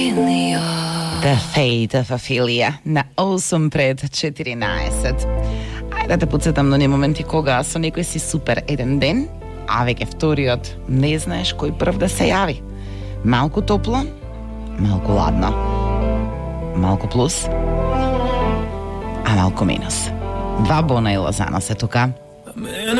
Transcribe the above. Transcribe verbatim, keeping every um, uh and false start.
The Fate of Ophelia на осем пред четирнаесет. Ајде да те подсетам на оние моменти кога со некој си супер еден ден, а веќе вториот не знаеш кој прв да се јави. Малку топло, малку ладно, малку плюс, а малку минус. Два бона и Лозано се тука.